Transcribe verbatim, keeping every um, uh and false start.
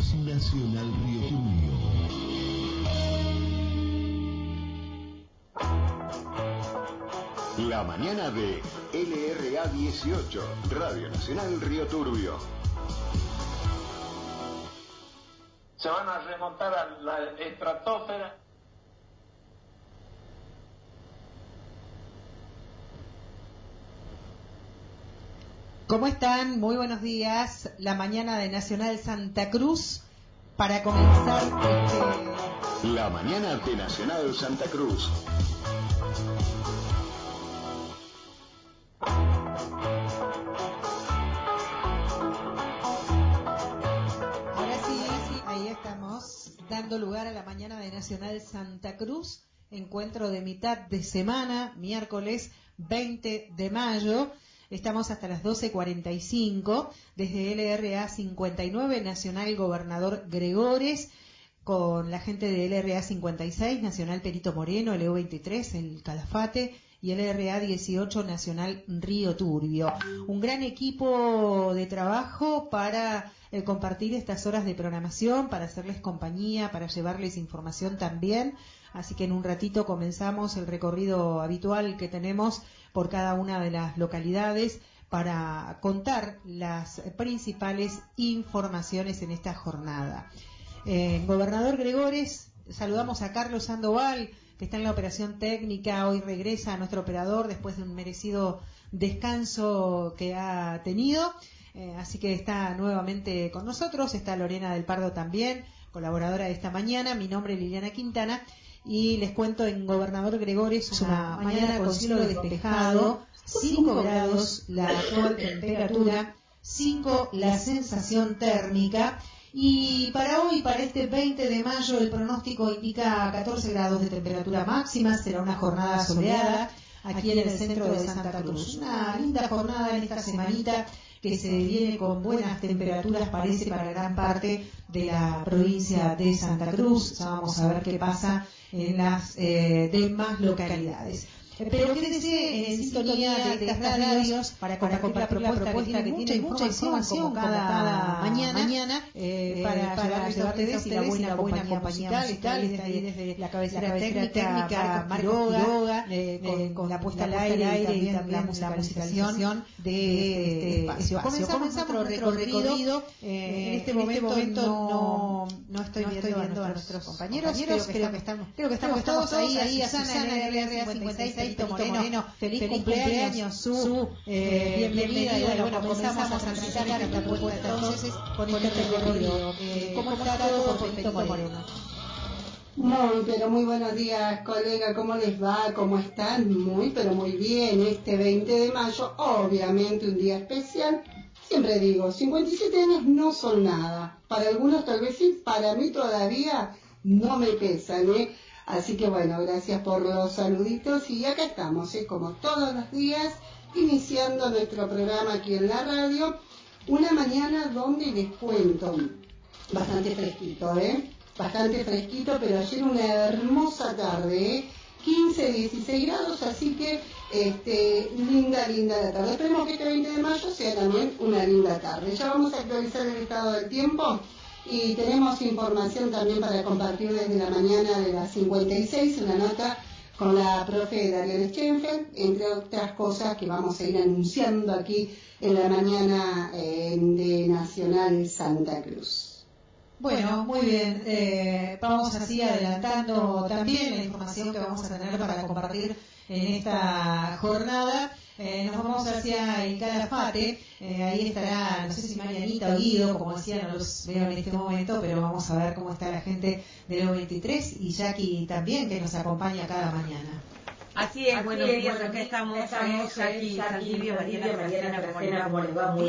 Nacional Río Turbio. La mañana de L R A dieciocho, Radio Nacional Río Turbio. Se van a remontar a la estratosfera. ¿Cómo están? Muy buenos días. La mañana de Nacional Santa Cruz para comenzar este... La mañana de Nacional Santa Cruz. Ahora sí, sí, ahí estamos dando lugar a la mañana de Nacional Santa Cruz, encuentro de mitad de semana, miércoles veinte de mayo. Estamos hasta las doce cuarenta y cinco, desde L R A cincuenta y nueve, Nacional Gobernador Gregores, con la gente de L R A cincuenta y seis, Nacional Perito Moreno, L U veintitrés, el Calafate, y L R A dieciocho, Nacional Río Turbio. Un gran equipo de trabajo para eh, compartir estas horas de programación, para hacerles compañía, para llevarles información también. Así que en un ratito comenzamos el recorrido habitual que tenemos por cada una de las localidades para contar las principales informaciones en esta jornada. Eh, Gobernador Gregores, saludamos a Carlos Sandoval, que está en la operación técnica. Hoy regresa a nuestro operador después de un merecido descanso que ha tenido. Eh, así que está nuevamente con nosotros. Está Lorena del Pardo también, colaboradora de esta mañana. Mi nombre es Liliana Quintana. Y les cuento, en Gobernador Gregores, es una mañana con cielo despejado, cinco grados la actual temperatura, cinco la sensación térmica. Y para hoy, para este veinte de mayo, el pronóstico indica catorce grados de temperatura máxima. Será una jornada soleada aquí en el centro de Santa Cruz. Una linda jornada en esta semanita que se viene con buenas temperaturas, parece, para gran parte de la provincia de Santa Cruz. Ya vamos a ver qué pasa en las eh, demás localidades. Pero quédese en sintonía de estas radios para compartir la propuesta que tiene mucha información como cada mañana, mañana eh, para, para llevarles a ustedes y la buena, buena compañía musical. Está ahí desde la cabecera técnica Marcos Quiroga, eh, con, con la puesta al aire y también la musicalización de este espacio. Comenzamos nuestro recorrido. Eh, en este momento no, no estoy viendo a nuestros compañeros. Creo que estamos, creo que estamos todos ahí. A Susana, L R A cincuenta y seis, Perito Moreno, feliz, feliz cumpleaños, cumpleaños su, su eh, bienvenida, y bueno, bueno comenzamos a transitar esta propuesta entonces con este recorrido. Eh, ¿Cómo está todo por Perito Moreno? Muy, pero muy buenos días, colega, ¿cómo les va? ¿Cómo están? Muy, pero muy bien. Este veinte de mayo, obviamente un día especial. Siempre digo, cincuenta y siete años no son nada. Para algunos tal vez sí, para mí todavía no me pesan, ¿eh? Así que bueno, gracias por los saluditos y acá estamos, ¿eh? Como todos los días, iniciando nuestro programa aquí en la radio. Una mañana donde les cuento, bastante fresquito, ¿eh? Bastante fresquito, pero ayer una hermosa tarde, ¿eh? quince, dieciséis grados, así que este, linda, linda la tarde. Esperemos que este veinte de mayo sea también una linda tarde. Ya vamos a actualizar el estado del tiempo. Y tenemos información también para compartir desde la mañana de las cincuenta y seis, una nota con la profe Dariana Schenfeld, entre otras cosas que vamos a ir anunciando aquí en la mañana eh, de Nacional Santa Cruz. Bueno, muy bien. Eh, vamos así adelantando también la información que vamos a tener para compartir en esta jornada. Eh, nos vamos hacia el Calafate, eh, ahí estará, no sé si Marianita o Guido, como decían, no los veo en este momento, pero vamos a ver cómo está la gente de L U veintitrés y Jackie también, que nos acompaña cada mañana. Así es, buenos días, acá estamos, estamos aquí, Saldivio, Mariana, Mariana, ¿cómo les va? Muy